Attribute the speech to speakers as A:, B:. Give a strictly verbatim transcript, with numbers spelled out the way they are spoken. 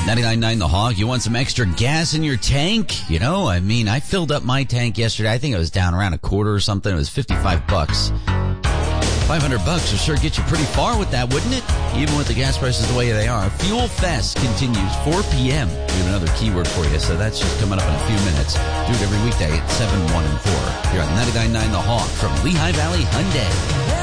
A: ninety-nine point nine The Hog, you want some extra gas in your tank? You know, I mean, I filled up my tank yesterday. I think it was down around a quarter or something. It was fifty-five bucks. five hundred bucks will sure get you pretty far with that, wouldn't it? Even with the gas prices the way they are. Fuel Fest continues four p.m. We have another keyword for you, so that's just coming up in a few minutes. Do it every weekday at seven, one, and four. You're on ninety-nine point nine The Hog from Lehigh Valley Hyundai.